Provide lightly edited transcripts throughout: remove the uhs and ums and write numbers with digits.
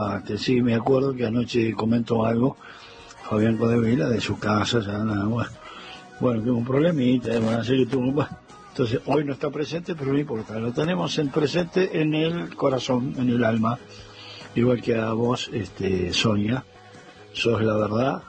Sí, me acuerdo que anoche comentó algo Fabián Codevila de su casa, ya nada más. Bueno, que un problemita, así que tuvo, bueno, entonces hoy no está presente, pero no importa, lo tenemos en presente en el corazón, en el alma, igual que a vos, Sonia, sos la verdad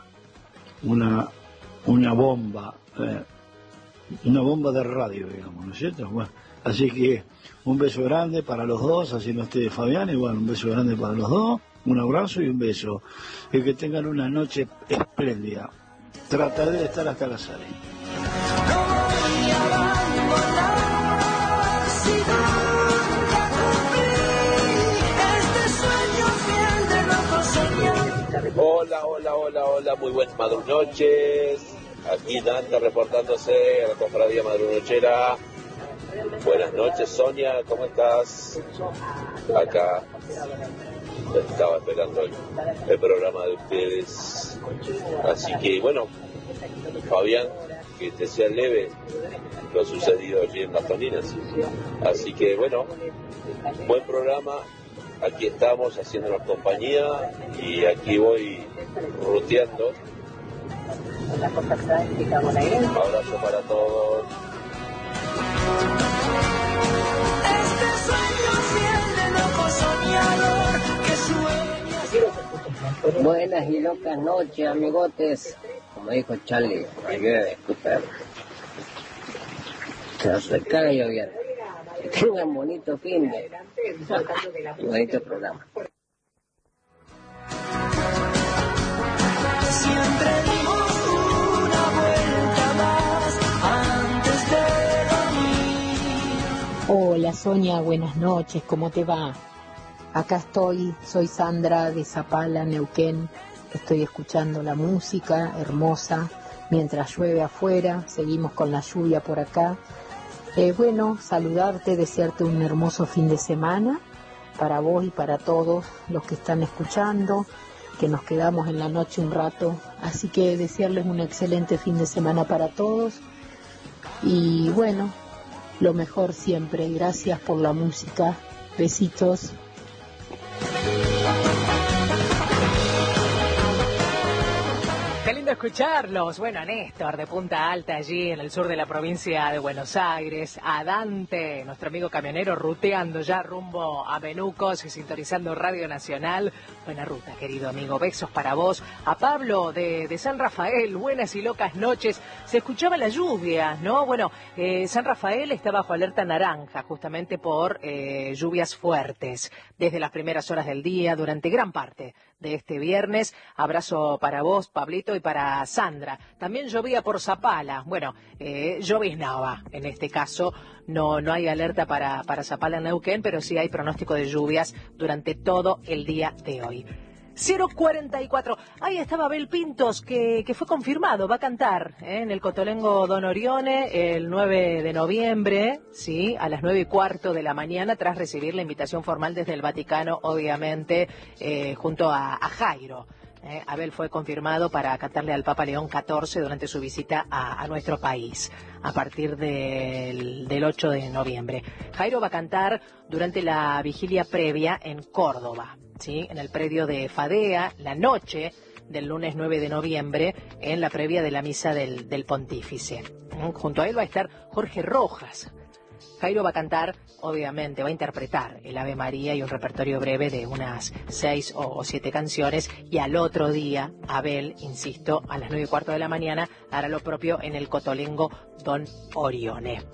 una bomba, una bomba de radio, digamos, ¿no es cierto? Bueno, así que un beso grande para los dos, así no esté Fabián, igual un beso grande para los dos, un abrazo y un beso, y que tengan una noche espléndida. Trataré de estar hasta las 6. Hola, muy buenas madrunoches. Aquí Dante reportándose a la cofradía madrunochera. Buenas noches, Sonia, ¿cómo estás? Acá estaba esperando el programa de ustedes. Así que, bueno, Fabián, que te sea leve lo sucedido allí en Las Toninas. Así que, bueno, buen programa. Aquí estamos haciéndonos compañía y aquí voy ruteando. Abrazo para todos. Buenas y locas noches, amigotes. Como dijo Charlie, no llueve, escuchar. Se acerca a llover. Que tengan bonito fin de bonito programa. Siempre dimos una vuelta más antes de dormir. Hola Sonia, buenas noches, ¿cómo te va? Acá estoy, soy Sandra de Zapala, Neuquén. Estoy escuchando la música hermosa mientras llueve afuera, seguimos con la lluvia por acá. Bueno, saludarte, desearte un hermoso fin de semana para vos y para todos los que están escuchando, que nos quedamos en la noche un rato, así que desearles un excelente fin de semana para todos y bueno, lo mejor siempre, gracias por la música, besitos. Qué lindo escucharlos. Bueno, a Néstor de Punta Alta, allí en el sur de la provincia de Buenos Aires. A Dante, nuestro amigo camionero, ruteando ya rumbo a Menucos y sintonizando Radio Nacional. Buena ruta, querido amigo. Besos para vos. A Pablo de San Rafael, buenas y locas noches. Se escuchaba la lluvia, ¿no? Bueno, San Rafael está bajo alerta naranja, justamente por lluvias fuertes. Desde las primeras horas del día, durante gran parte de este viernes. Abrazo para vos, Pablito, y para Sandra. También llovía por Zapala. Bueno, lloviznaba en este caso. No hay alerta para Zapala en Neuquén, pero sí hay pronóstico de lluvias durante todo el día de hoy. 044. Ahí estaba Abel Pintos, que fue confirmado, va a cantar en el Cotolengo Don Orione el 9 de noviembre, sí, a las 9:15 de la mañana, tras recibir la invitación formal desde el Vaticano, obviamente, junto a Jairo. Abel fue confirmado para cantarle al Papa León XIV durante su visita a nuestro país, a partir del 8 de noviembre. Jairo va a cantar durante la vigilia previa en Córdoba, ¿sí? En el predio de Fadea, la noche del lunes 9 de noviembre, en la previa de la misa del Pontífice. Junto a él va a estar Jorge Rojas. Jairo va a cantar, obviamente, va a interpretar el Ave María y un repertorio breve de unas 6 o 7 canciones, y al otro día, Abel, insisto, a las 9:15 de la mañana, hará lo propio en el Cotolengo Don Orione.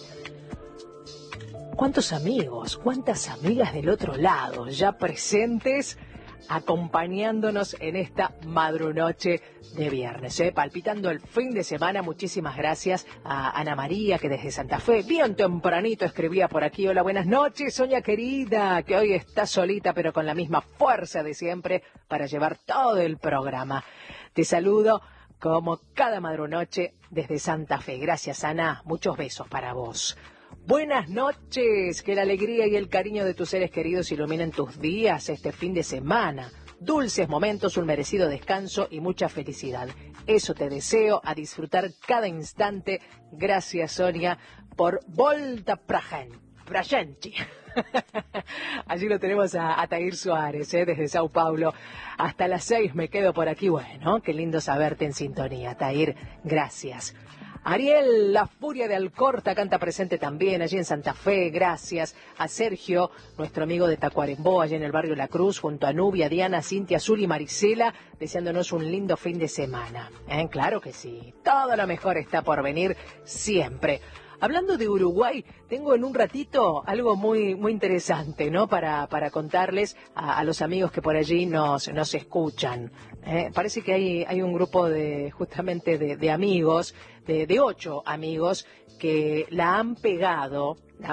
¿Cuántos amigos, cuántas amigas del otro lado ya presentes, acompañándonos en esta madrunoche de viernes, palpitando el fin de semana? Muchísimas gracias a Ana María, que desde Santa Fe, bien tempranito, escribía por aquí: hola, buenas noches, Sonia querida, que hoy está solita, pero con la misma fuerza de siempre para llevar todo el programa. Te saludo como cada madrunoche desde Santa Fe. Gracias, Ana, muchos besos para vos. Buenas noches, que la alegría y el cariño de tus seres queridos iluminen tus días este fin de semana. Dulces momentos, un merecido descanso y mucha felicidad. Eso te deseo, a disfrutar cada instante. Gracias, Sonia, por Volta Pragenci. Allí lo tenemos a Tair Suárez, desde Sao Paulo. Hasta las 6 me quedo por aquí. Bueno, qué lindo saberte en sintonía, Tair. Gracias. Ariel, la furia de Alcorta, canta presente también allí en Santa Fe, gracias. A Sergio, nuestro amigo de Tacuarembó, allí en el barrio La Cruz, junto a Nubia, Diana, Cintia, Azul y Marisela, deseándonos un lindo fin de semana. Claro que sí, todo lo mejor está por venir siempre. Hablando de Uruguay, tengo en un ratito algo muy interesante, ¿no? Para contarles a los amigos que por allí nos escuchan. Parece que hay un grupo justamente de amigos, de 8 amigos que la han pegado.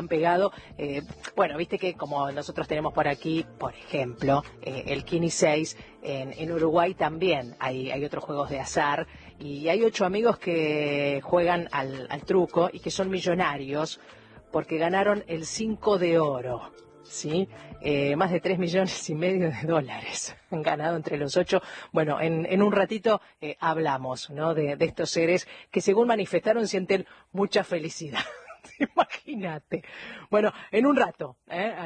Bueno, viste que como nosotros tenemos por aquí, por ejemplo, el Kini 6, en Uruguay también hay otros juegos de azar, y hay 8 amigos que juegan al truco y que son millonarios porque ganaron el 5 de oro, ¿sí? Más de 3,5 millones de dólares han ganado entre los 8. Bueno, en un ratito hablamos, ¿no? de estos seres que, según manifestaron, sienten mucha felicidad. Imagínate. Bueno, en un rato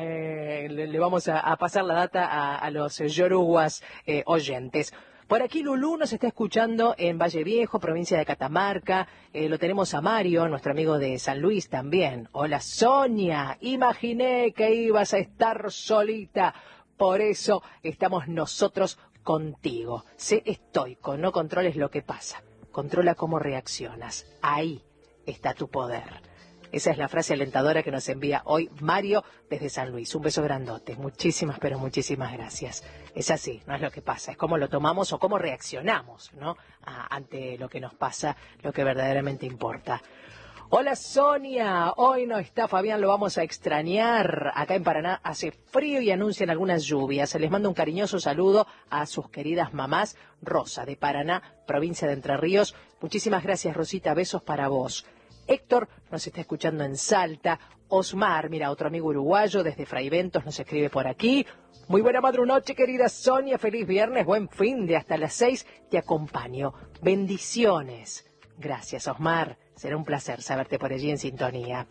le vamos a pasar la data a los yoruguas oyentes. Por aquí Lulú nos está escuchando en Valle Viejo, provincia de Catamarca. Lo tenemos a Mario, nuestro amigo de San Luis también. Hola Sonia, imaginé que ibas a estar solita. Por eso estamos nosotros contigo. Sé estoico, no controles lo que pasa. Controla cómo reaccionas. Ahí está tu poder. Esa es la frase alentadora que nos envía hoy Mario desde San Luis. Un beso grandote. Muchísimas, pero muchísimas gracias. Es así, no es lo que pasa, es cómo lo tomamos o cómo reaccionamos, ¿no? Ante lo que nos pasa, lo que verdaderamente importa. Hola Sonia, hoy no está Fabián, lo vamos a extrañar. Acá en Paraná hace frío y anuncian algunas lluvias. Les mando un cariñoso saludo a sus queridas mamás. Rosa de Paraná, provincia de Entre Ríos. Muchísimas gracias, Rosita, besos para vos. Héctor nos está escuchando en Salta. Osmar, mira, otro amigo uruguayo desde Fraiventos nos escribe por aquí. Muy buena madrunoche, querida Sonia. Feliz viernes, buen fin de hasta las 6. Te acompaño. Bendiciones. Gracias, Osmar. Será un placer saberte por allí en sintonía.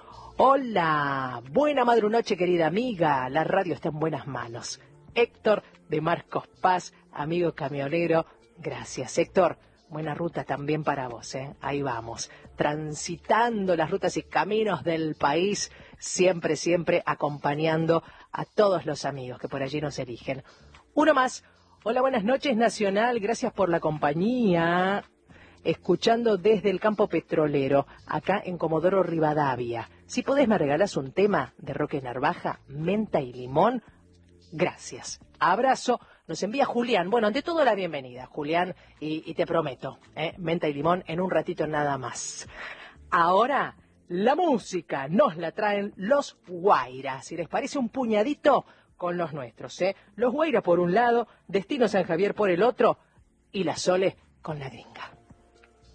Hola, buena madrunoche, querida amiga. La radio está en buenas manos. Héctor de Marcos Paz, amigo camionero. Gracias, Héctor. Buena ruta también para vos, ¿eh? Ahí vamos, transitando las rutas y caminos del país, siempre acompañando a todos los amigos que por allí nos eligen. Uno más. Hola, buenas noches, Nacional, gracias por la compañía. Escuchando desde el campo petrolero, acá en Comodoro Rivadavia. Si podés me regalás un tema de Roque Narvaja, menta y limón. Gracias. Abrazo. Nos envía Julián. Bueno, ante todo la bienvenida, Julián, y te prometo, menta y limón en un ratito nada más. Ahora, la música nos la traen los Guaira. Si les parece, un puñadito con los nuestros, Los Guaira por un lado, Destino San Javier por el otro, y la Sole con la gringa.